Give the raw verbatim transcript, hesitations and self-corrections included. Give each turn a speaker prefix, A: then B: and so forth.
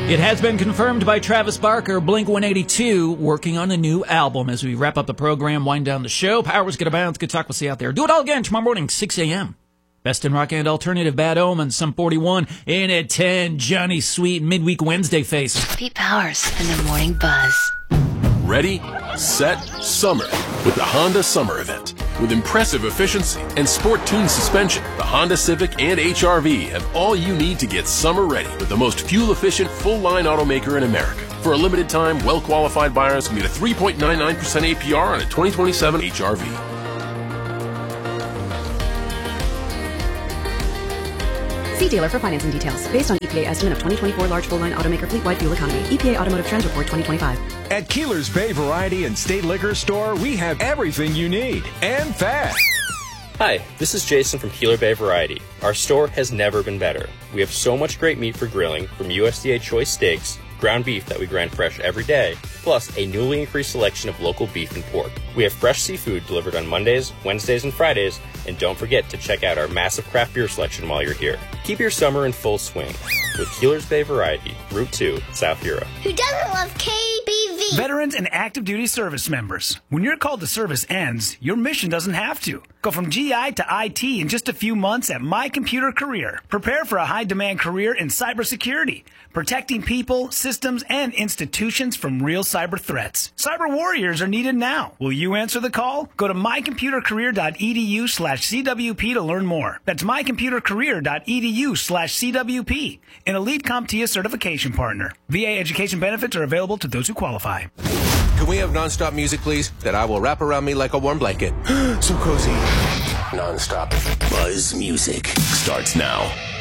A: It has been confirmed by Travis Barker, Blink one eighty-two, working on a new album. As we wrap up the program, wind down the show, Power's gonna bounce. Good talk. We'll see you out there. Do it all again tomorrow morning, six a.m. Best in Rock and Alternative, Bad Omen, Sum forty-one. In at ten, Johnny Sweet, Midweek Wednesday Face.
B: Pete Powers and the Morning Buzz.
C: Ready, set, summer with the Honda Summer Event. With impressive efficiency and sport-tuned suspension, the Honda Civic and H R V have all you need to get summer ready with the most fuel-efficient, full-line automaker in America. For a limited time, well-qualified buyers can get a three point nine nine percent A P R on a twenty twenty-seven H R V.
D: See dealer for financing details. Based on E P A estimate of twenty twenty-four large full-line automaker fleet-wide fuel economy. E P A Automotive Trends Report twenty twenty-five.
E: At Keeler's Bay Variety and State Liquor Store, we have everything you need, and fast.
F: Hi, this is Jason from Keeler Bay Variety. Our store has never been better. We have so much great meat for grilling, from U S D A choice steaks, ground beef that we grind fresh every day, plus a newly increased selection of local beef and pork. We have fresh seafood delivered on Mondays, Wednesdays, and Fridays, and don't forget to check out our massive craft beer selection while you're here. Keep your summer in full swing with Keeler's Bay Variety, Route two, South Hero.
G: Who doesn't love K B V?
H: Veterans and active duty service members. When your call to service ends, your mission doesn't have to. Go from G I to I T in just a few months at My Computer Career. Prepare for a high-demand career in cybersecurity, protecting people, systems, and institutions from real cyber threats. Cyber warriors are needed now. Will you answer the call? Go to mycomputercareer.edu slash CWP to learn more. That's mycomputercareer.edu slash CWP. An elite CompTIA certification partner. V A education benefits are available to those who qualify.
I: Can we have nonstop music, please? That I will wrap around me like a warm blanket. So cozy.
C: Nonstop Buzz Music starts now.